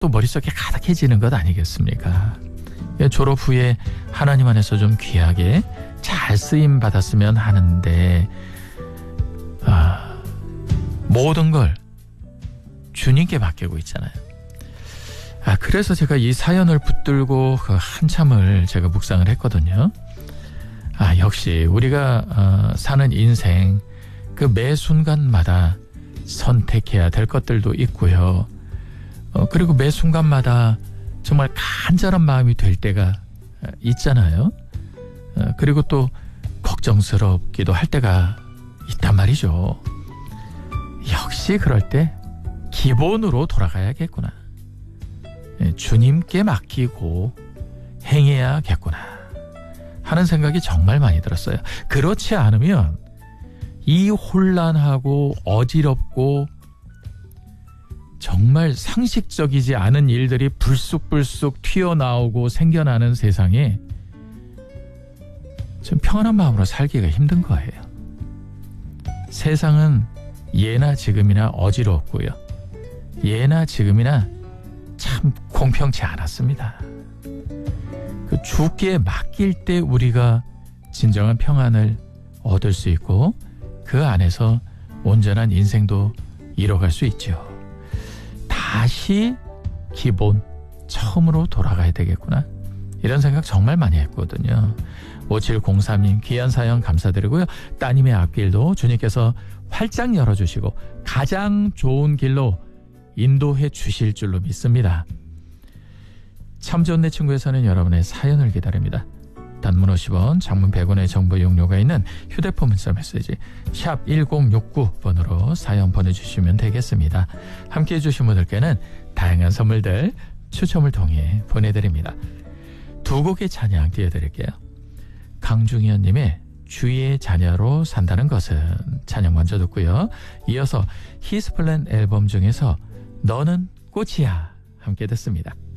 또 머릿속에 가득해지는 것 아니겠습니까? 졸업 후에 하나님 안에서 좀 귀하게 잘 쓰임 받았으면 하는데 모든 걸 주님께 맡기고 있잖아요. 그래서 제가 이 사연을 붙들고 한참을 제가 묵상을 했거든요. 역시 우리가 사는 인생 그 매 순간마다 선택해야 될 것들도 있고요. 그리고 매 순간마다 정말 간절한 마음이 될 때가 있잖아요. 그리고 또 걱정스럽기도 할 때가 있단 말이죠. 역시 그럴 때 기본으로 돌아가야겠구나. 주님께 맡기고 행해야겠구나 하는 생각이 정말 많이 들었어요. 그렇지 않으면 이 혼란하고 어지럽고 정말 상식적이지 않은 일들이 불쑥불쑥 튀어나오고 생겨나는 세상에 좀 평안한 마음으로 살기가 힘든 거예요. 세상은 예나 지금이나 어지럽고요. 예나 지금이나 참 공평치 않았습니다. 그 주께 맡길 때 우리가 진정한 평안을 얻을 수 있고 그 안에서 온전한 인생도 이뤄갈 수 있죠. 다시 기본 처음으로 돌아가야 되겠구나 이런 생각 정말 많이 했거든요. 5703님 귀한 사연 감사드리고요. 따님의 앞길도 주님께서 활짝 열어주시고 가장 좋은 길로 인도해 주실 줄로 믿습니다. 참 좋은 내 친구에서는 여러분의 사연을 기다립니다. 단문 50원, 장문 100원의 정보 이용료가 있는 휴대폰 문자 메시지 샵 1069번으로 사연 보내주시면 되겠습니다. 함께해 주신 분들께는 다양한 선물들 추첨을 통해 보내드립니다. 두 곡의 찬양 띄워드릴게요. 강중현님의 주의 자녀로 산다는 것은 찬양 먼저 듣고요. 이어서 히스플랜 앨범 중에서 너는 꽃이야 함께 듣습니다.